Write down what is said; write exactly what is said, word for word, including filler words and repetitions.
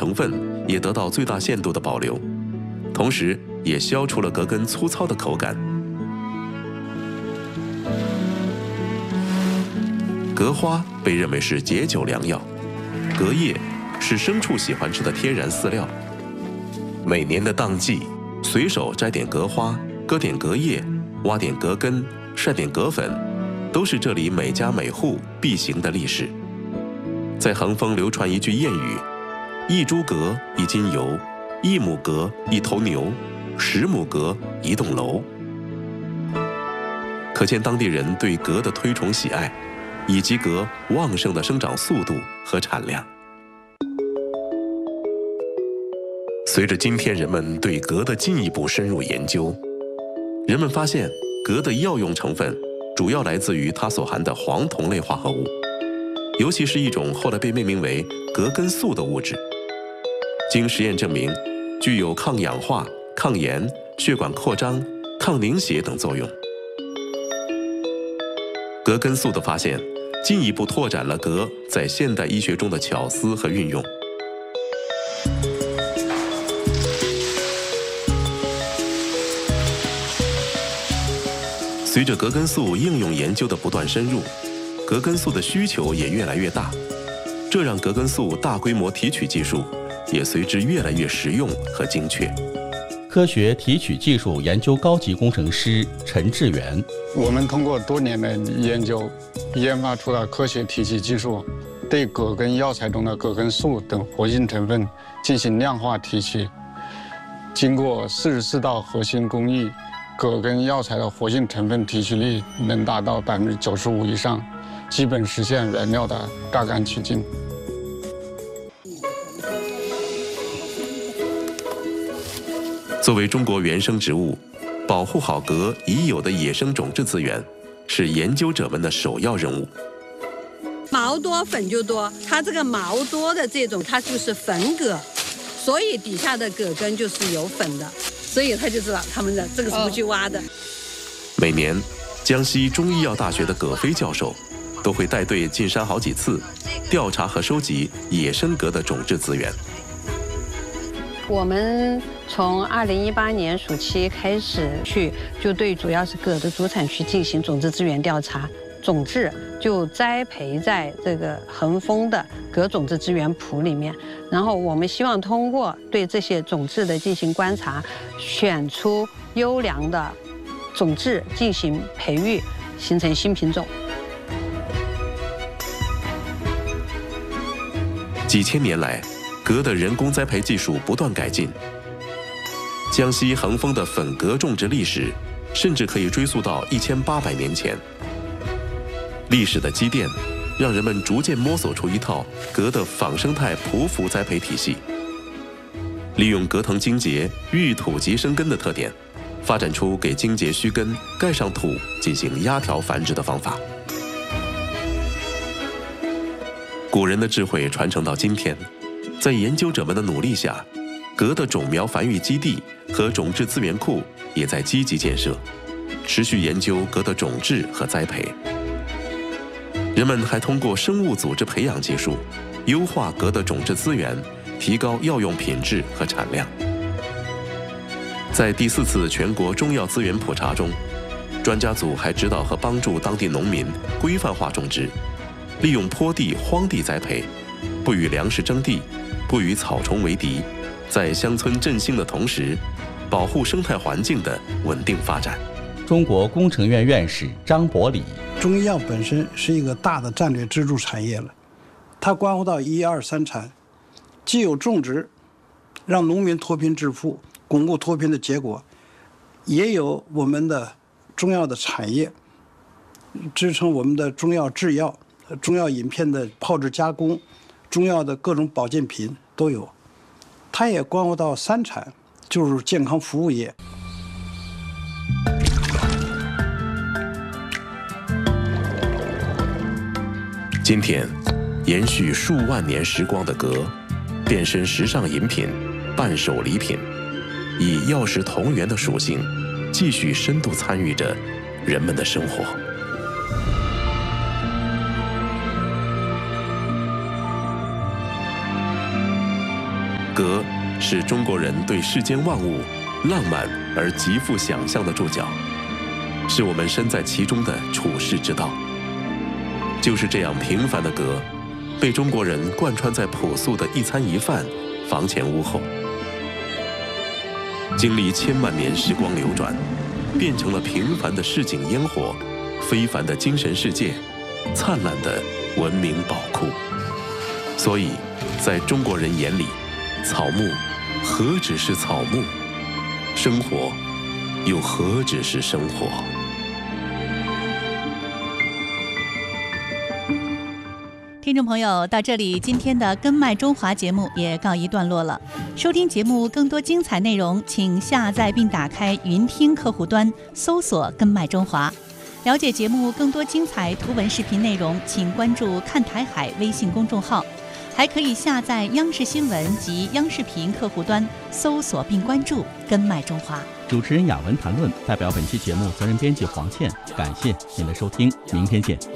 成分也得到最大限度的保留，同时也消除了葛根粗糙的口感。葛花被认为是解酒良药，葛叶是牲畜喜欢吃的天然饲料。每年的当季，随手摘点葛花，割点葛叶，挖点葛根，晒点葛粉，都是这里每家每户必行的例事。在恒丰流传一句谚语：一株葛一斤油，一亩葛一头牛，十亩葛一栋楼。可见当地人对葛的推崇喜爱，以及葛旺盛的生长速度和产量。随着今天人们对葛的进一步深入研究，人们发现葛的药用成分主要来自于它所含的黄酮类化合物，尤其是一种后来被命名为葛根素的物质。经实验证明，具有抗氧化、抗炎、血管扩张、抗凝血等作用。葛根素的发现进一步拓展了葛在现代医学中的巧思和运用。随着葛根素应用研究的不断深入，葛根素的需求也越来越大，这让葛根素大规模提取技术也随之越来越实用和精确。 科学提取技术研究高级工程师陈志远， 我们通过多年的研究，研发出了科学提取技术，对葛根药材中的葛根素等活性成分进行量化提取。经过四十四道核心工艺，葛根药材的活性成分提取率能达到百分之九十五以上，基本实现原料的榨干取净。 作为中国原生植物，保护好葛已有的野生种质资源，是研究者们的首要任务。 毛多粉就多，它这个毛多的这种，它就是粉葛，所以底下的葛根就是有粉的，所以他就知道他们的这个是不去挖的。 每年，江西中医药大学的葛飞教授都会带队进山好几次，调查和收集野生葛的种质资源。 我们从二零一八年暑期开始去，就对主要是葛的主产区进行种质资源调查，种质就栽培在这个恒丰的葛种质资源谱里面。然后我们希望通过对这些种质的进行观察，选出优良的种质进行培育，形成新品种。 几千年来，葛的人工栽培技术不断改进。江西恒丰的粉葛种植历史，甚至可以追溯到一千八百年前。历史的积淀，让人们逐渐摸索出一套葛的仿生态匍匐栽培体系，利用葛藤茎节遇土即生根的特点，发展出给茎节须根盖上土进行压条繁殖的方法。古人的智慧传承到今天，在研究者们的努力下，葛的种苗繁育基地和种质资源库也在积极建设，持续研究葛的种质和栽培。人们还通过生物组织培养技术，优化葛的种质资源，提高药用品质和产量。在第四次全国中药资源普查中，专家组还指导和帮助当地农民规范化种植，利用坡地、荒地栽培，不与粮食争地，不与草虫为敌，在乡村振兴的同时，保护生态环境的稳定发展。 中国工程院院士张伯礼， 中医药本身是一个大的战略支柱产业了，它关乎到一二三产，既有种植，让农民脱贫致富，巩固脱贫的结果，也有我们的中药的产业，支撑我们的中药制药、中药饮片的炮制加工、中药的各种保健品都有。它也关乎到三产，就是健康服务业。 今天，延续数万年时光的葛，变身时尚饮品、伴手礼品，以药食同源的属性，继续深度参与着人们的生活。 格是中国人对世间万物浪漫而极富想象的注脚，是我们身在其中的处世之道。就是这样平凡的格，被中国人贯穿在朴素的一餐一饭、房前屋后，经历千万年时光流转，变成了平凡的市井烟火，非凡的精神世界，灿烂的文明宝库。所以在中国人眼里，草木何止是草木，生活又何止是生活。 听众朋友，到这里，今天的根脉中华节目也告一段落了。收听节目更多精彩内容，请下载并打开云听客户端，搜索根脉中华。了解节目更多精彩图文视频内容，请关注看台海微信公众号，还可以下载央视新闻及央视频客户端，搜索并关注根脉中华。 主持人雅文谈论，代表本期节目责任编辑黄倩，感谢您的收听，明天见。